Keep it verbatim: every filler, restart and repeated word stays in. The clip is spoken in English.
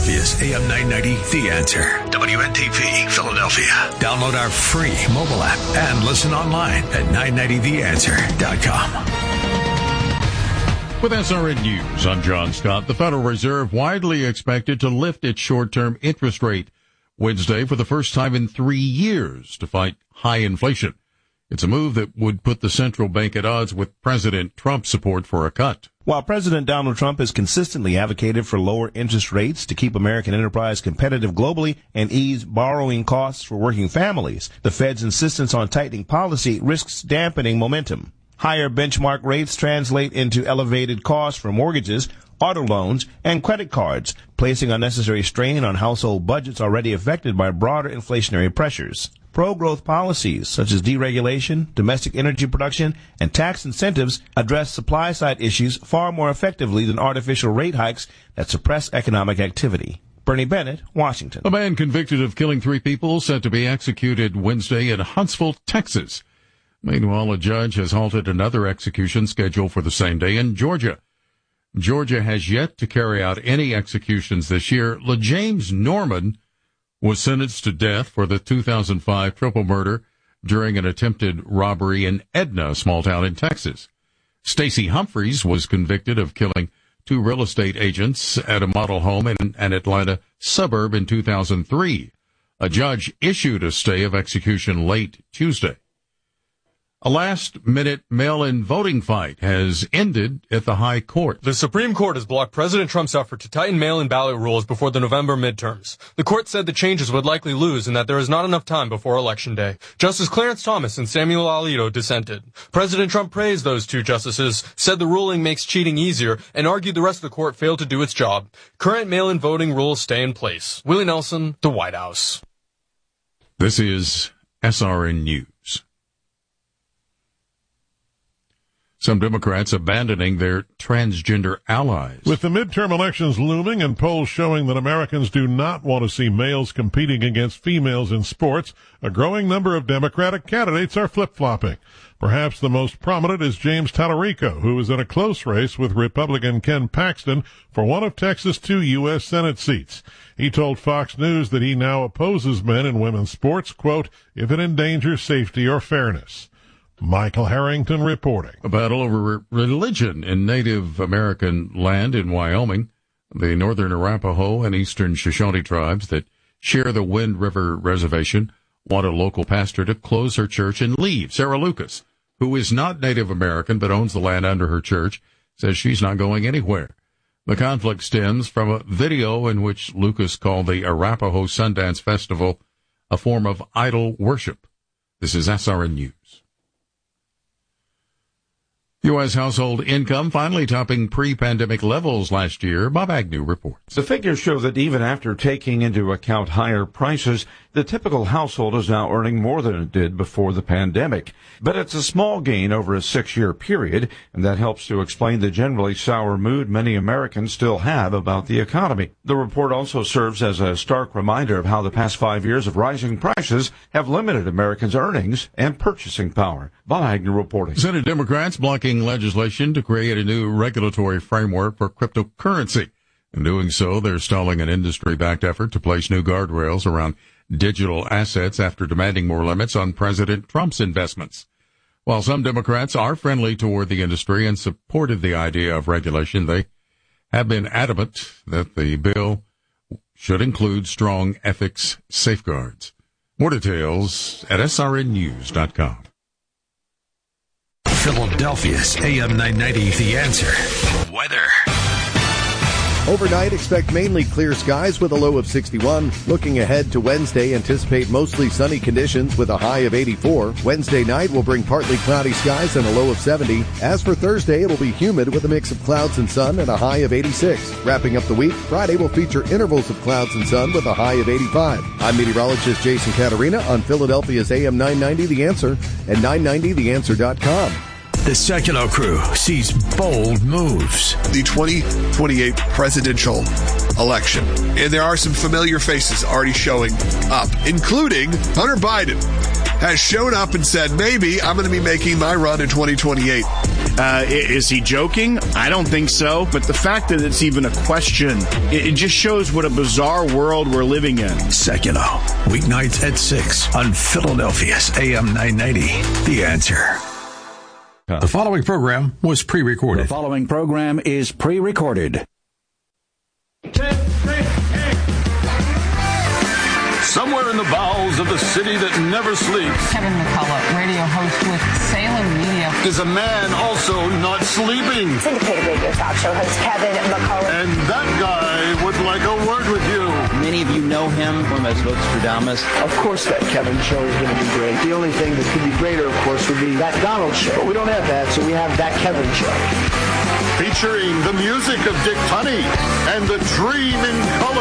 Philadelphia's A M nine ninety, The Answer. W N T P, Philadelphia. Download our free mobile app and listen online at nine ninety the answer dot com. With S R N News, I'm John Scott. The Federal Reserve widely expected to lift its short-term interest rate Wednesday for the first time in three years to fight high inflation. It's a move that would put the central bank at odds with President Trump's support for a cut. While President Donald Trump has consistently advocated for lower interest rates to keep American enterprise competitive globally and ease borrowing costs for working families, the Fed's insistence on tightening policy risks dampening momentum. Higher benchmark rates translate into elevated costs for mortgages, auto loans, and credit cards, placing unnecessary strain on household budgets already affected by broader inflationary pressures. Pro-growth policies such as deregulation, domestic energy production, and tax incentives address supply-side issues far more effectively than artificial rate hikes that suppress economic activity. Bernie Bennett, Washington. A man convicted of killing three people set to be executed Wednesday in Huntsville, Texas. Meanwhile, a judge has halted another execution scheduled for the same day in Georgia. Georgia has yet to carry out any executions this year. LaJames Norman was sentenced to death for the two thousand five triple murder during an attempted robbery in Edna, a small town in Texas. Stacey Humphreys was convicted of killing two real estate agents at a model home in an Atlanta suburb in two thousand three. A judge issued a stay of execution late Tuesday. A last-minute mail-in voting fight has ended at the High Court. The Supreme Court has blocked President Trump's effort to tighten mail-in ballot rules before the November midterms. The court said the changes would likely lose and that there is not enough time before Election Day. Justice Clarence Thomas and Samuel Alito dissented. President Trump praised those two justices, said the ruling makes cheating easier, and argued the rest of the court failed to do its job. Current mail-in voting rules stay in place. Willie Nelson, The White House. This is S R N News. Some Democrats abandoning their transgender allies. With the midterm elections looming and polls showing that Americans do not want to see males competing against females in sports, a growing number of Democratic candidates are flip-flopping. Perhaps the most prominent is James Tallarico, who is in a close race with Republican Ken Paxton for one of Texas' two U S Senate seats. He told Fox News that he now opposes men in women's sports, quote, if it endangers safety or fairness. Michael Harrington reporting. A battle over religion in Native American land in Wyoming. The northern Arapaho and eastern Shoshone tribes that share the Wind River Reservation want a local pastor to close her church and leave. Sarah Lucas, who is not Native American but owns the land under her church, says she's not going anywhere. The conflict stems from a video in which Lucas called the Arapaho Sundance Festival a form of idol worship. This is S R N News. U S household income finally topping pre-pandemic levels last year. Bob Agnew reports. The figures show that even after taking into account higher prices, the typical household is now earning more than it did before the pandemic. But it's a small gain over a six-year period, and that helps to explain the generally sour mood many Americans still have about the economy. The report also serves as a stark reminder of how the past five years of rising prices have limited Americans' earnings and purchasing power. Bob Agnew reporting. Senate Democrats blocking legislation to create a new regulatory framework for cryptocurrency. In doing so, they're stalling an industry-backed effort to place new guardrails around digital assets after demanding more limits on President Trump's investments. While some Democrats are friendly toward the industry and supported the idea of regulation, they have been adamant that the bill should include strong ethics safeguards. More details at S R N news dot com. Philadelphia's A M nine ninety, The Answer. Weather. Overnight, expect mainly clear skies with a low of sixty-one. Looking ahead to Wednesday, anticipate mostly sunny conditions with a high of eighty-four. Wednesday night will bring partly cloudy skies and a low of seventy. As for Thursday, it'll be humid with a mix of clouds and sun and a high of eighty-six. Wrapping up the week, Friday will feature intervals of clouds and sun with a high of eighty-five. I'm meteorologist Jason Caterina on Philadelphia's A M nine ninety The Answer and nine ninety the answer dot com. The Sekulow crew sees bold moves. The twenty twenty-eight presidential election. And there are some familiar faces already showing up, including Hunter Biden has shown up and said, maybe I'm going to be making my run in twenty twenty-eight Uh, is he joking? I don't think so. But the fact that it's even a question, it, it just shows what a bizarre world we're living in. Seculo, weeknights at six on Philadelphia's A M nine ninety. The Answer. The following program was pre-recorded. The following program is pre-recorded. Somewhere in the bowels of the city that never sleeps, Kevin McCullough, radio host with Salem Media, is a man also not sleeping. Syndicated radio talk show host Kevin McCullough. And that guy would like a word with you. Many of you know him from as Nostradamus. Of course that Kevin show is going to be great. The only thing that could be greater, of course, would be that Donald show. But we don't have that, so we have that Kevin show. Featuring the music of Dick Tunney and the Dream in Color.